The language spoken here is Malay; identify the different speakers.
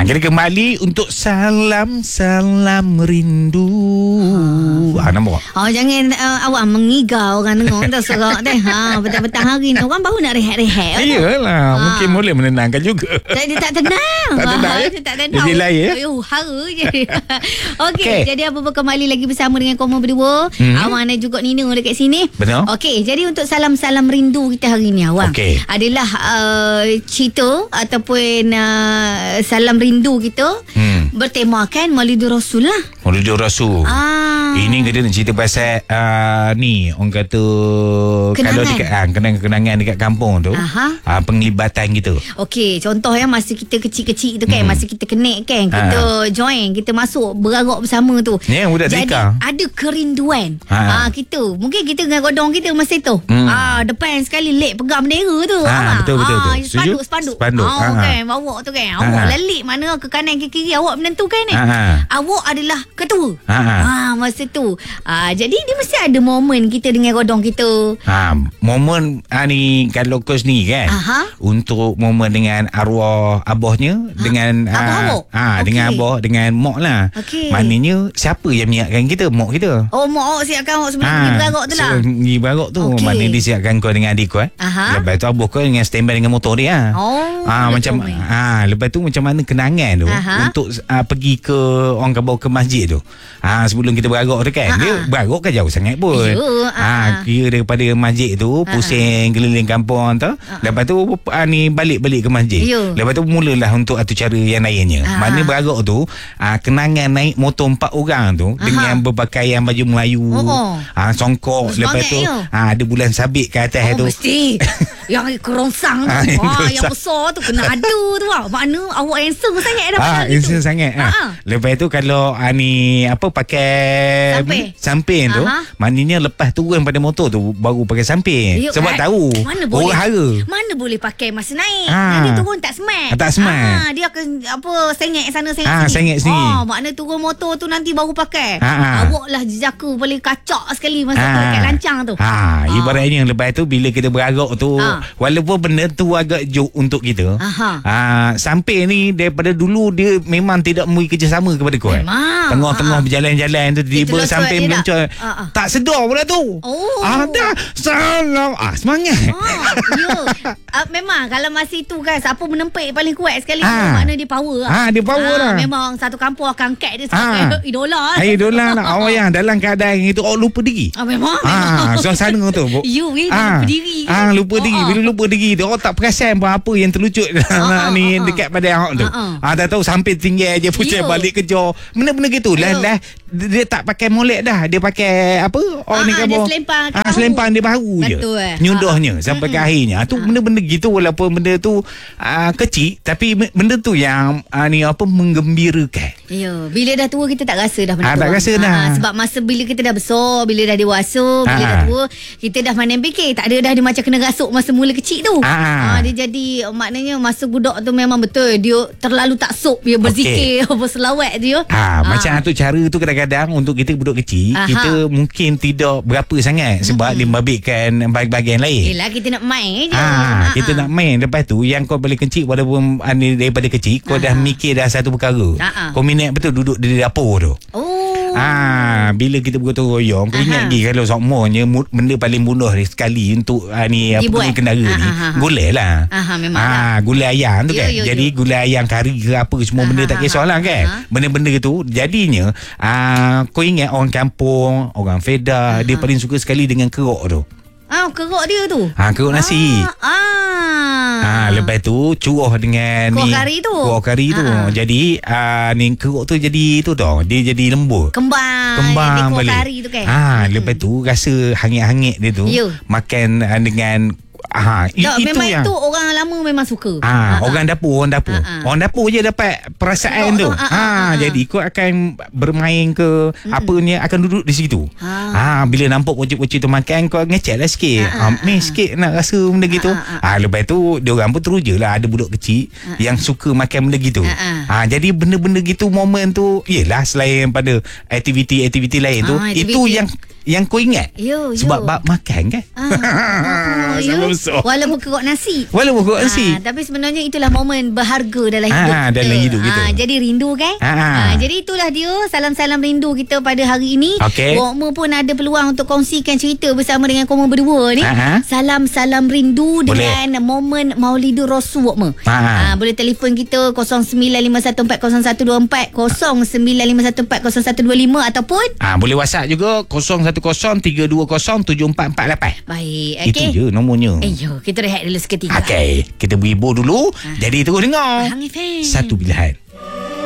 Speaker 1: Kita kembali untuk Salam Rindu. Nampak?
Speaker 2: Jangan awak mengigau orang dengar dah sorak deh. Petang-petang hari ni orang baru nak rehat-rehat.
Speaker 1: Iyalah, mungkin boleh menenangkan juga.
Speaker 2: Dia tak tenang.
Speaker 1: Tak tenang, ya?
Speaker 2: Tak tenang.
Speaker 1: Dia delay, ya?
Speaker 2: Hara je. Okey, jadi apa kembali lagi bersama dengan Koma berdua. Awang dan juga Nina dekat sini.
Speaker 1: Betul.
Speaker 2: Okey, jadi untuk Salam Rindu kita hari ni Awang. Adalah cerita ataupun salam rindu kita bertemakan Maulidur Rasul lah.
Speaker 1: Maulidur Rasul. Ini kita nak cerita pasal ni orang kata kenangan. Kalau dekat kenangan dekat kampung tu, penglibatan kita.
Speaker 2: Okey, contoh yang masa kita kecil-kecil tu kan, masa kita kenek kan, kita join, kita masuk berarak bersama tu.
Speaker 1: Budak
Speaker 2: jadi
Speaker 1: zikar.
Speaker 2: ada kerinduan. Kita mungkin kita dengan godong kita masa tu. Depan sekali lek pegang bendera tu.
Speaker 1: Betul.
Speaker 2: Spanduk.
Speaker 1: Kan,
Speaker 2: bawa tu kan. Awak lalik mana ke kanan ke kiri awak menentukan ni. Awak adalah ketua. Masa tu. Jadi dia mesti ada momen kita dengan godong kita.
Speaker 1: Momen ni kalau kau sendiri kan. Untuk momen dengan arwah abahnya dengan dengan abah dengan mak lah. Maknanya siapa yang menyiapkan kita? Mak kita.
Speaker 2: Mak awak siapkan awak sebelum pergi berarak tu lah.
Speaker 1: Pergi berarak tu. Maknanya dia siapkan kau dengan adik kau. Lepas tu abah kau dengan standby dengan motor dia. Macam lepas tu macam mana kenangan tu untuk pergi ke orang bawa ke masjid tu. Sebelum kita berarak tu kan. Dia berarak kan jauh sangat pun. Kira daripada masjid tu pusing keliling kampung tu. Lepas tu balik ke masjid. Lepas tu mulalah untuk atur cara yang lainnya. Mana berarak tu kenangan naik motor 4 orang tu dengan berpakaian baju Melayu. Songkok. Lepas tu ada bulan sabit ke atas tu.
Speaker 2: Mesti. Yang kerongsang tu. Yang besar tu kena ada tu. Mana awak handsome sangat dah.
Speaker 1: Handsome sangat. Lepas tu kalau pakai samping tu, maknanya lepas turun pada motor tu baru pakai samping. Sebab tahu orang hara.
Speaker 2: Mana boleh pakai masa naik. Nanti turun tak smart. Dia akan sengit sana sengit sini.
Speaker 1: Sengit sini.
Speaker 2: Makna turun motor tu nanti baru pakai. Awak lah jejaka paling kacak sekali masa tu dekat lancang tu.
Speaker 1: Ibaratnya lepas tu bila kita berarak tu, walaupun benda tu agak jok untuk kita. Samping ni daripada dulu dia memang tidak memberi kerjasama kepada kau. Tengah-tengah berjalan-jalan tu tiba-tiba samping meluncur. Tak sedar pula tu. Dah salam. Semangat.
Speaker 2: Memang kalau masa itu kan siapa menempik paling kuat sekali makna dia power lah.
Speaker 1: Dia power lah.
Speaker 2: Memang satu kampung akan angkat dia sebagai idola.
Speaker 1: Idola lah. Yang dalam keadaan itu lupa diri.
Speaker 2: Memang.
Speaker 1: Suasana tu.
Speaker 2: Lupa diri.
Speaker 1: Lupa diri. Bila lupa diri tu tak perasan apa yang terlucut ni dekat badan awak tu. Tak tahu sampai tinggal je pusing balik kejar. Benda-benda gitu lah. Dia tak pakai molek dah. Dia pakai apa?
Speaker 2: Dia selempang.
Speaker 1: Selempang dia baru je. Nyudahnya sampai ke akhirnya. Tu benda-benda gitu walaupun benda tu kecil tapi benda tu yang menggembirakan.
Speaker 2: Bila dah tua kita tak rasa dah benda tu.
Speaker 1: Tak rasa dah.
Speaker 2: Sebab masa bila kita dah besar, bila dah dewasa, bila dah tua, kita dah mana fikir. Tak ada dah dia macam kena rasuk masa mula kecil tu. Dia jadi maknanya masa budak tu memang betul dia terlalu taksub dia berzikir berselawat dia.
Speaker 1: Macam tu cara tu kadang-kadang untuk kita budak kecil kita mungkin tidak berapa sangat sebab dia membabitkan bahagian lain.
Speaker 2: Yelah kita nak main je.
Speaker 1: Kita nak main. Lepas tu yang kau balik kecil walaupun daripada kecil kau dah mikir dah satu perkara. Kau minat betul duduk di dapur tu. Bila kita bergotong royong kau ingat lagi kalau semuanya benda paling mudah sekali untuk kendara ni gulai lah.
Speaker 2: Memang
Speaker 1: gulai ayam tu kan. Jadi gulai ayam kari ke apa semua benda tak kisahlah kan. Benda-benda tu jadinya kau ingat orang kampung, orang Fedah dia paling suka sekali dengan kerok tu.
Speaker 2: Kerok dia tu.
Speaker 1: Kerok nasi. Lepas tu curah dengan kuah kari tu. Jadi ni kerok tu jadi tu tau. Dia jadi lembut.
Speaker 2: Kembang
Speaker 1: balik.
Speaker 2: Kuah kari tu kan.
Speaker 1: Lepas tu rasa hangit-hangit dia tu. Makan dengan
Speaker 2: memang itu orang lama memang suka.
Speaker 1: Orang dapur. Orang dapur je dapat perasaan tu. Jadi kau akan bermain ke apanya akan duduk di situ. Bila nampak pocik-pocik tu makan kau ngecek lah sikit. Sikit nak rasa benda gitu. Lepas tu diorang pun teruja lah ada budak kecil yang suka makan benda gitu. Jadi benda-benda gitu momen tu yelah selain pada aktiviti-aktiviti lain tu itu yang kau ingat. Sebab bab makan kan. kosong.
Speaker 2: Walaupun kerok nasi. Tapi sebenarnya itulah momen berharga dalam hidup kita. Jadi rindu kan? Jadi itulah dia salam-salam rindu kita pada hari ini. Wokma pun ada peluang untuk kongsikan cerita bersama dengan korang berdua ni. Salam-salam rindu dengan momen Maulidur Rasul Wokma. Boleh telefon kita 0951400124, 0951400125 ataupun
Speaker 1: boleh WhatsApp juga 0103207448.
Speaker 2: Baik,
Speaker 1: itu je nomornya.
Speaker 2: Kita rehat dulu seketika.
Speaker 1: Kita berhibur dulu. Jadi terus dengar
Speaker 2: Hang FM.
Speaker 1: Satu Pilihan.